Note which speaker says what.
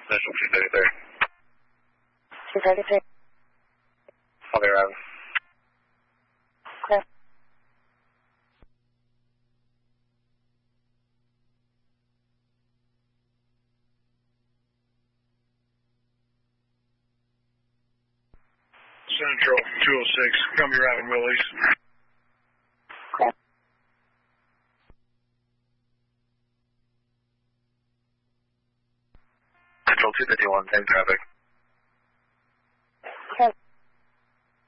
Speaker 1: Central 233.
Speaker 2: 233.
Speaker 1: I'll be arriving.
Speaker 2: Clear.
Speaker 1: Central 206, gonna be arriving, Willie's.
Speaker 2: Clear.
Speaker 1: Central 251, same traffic.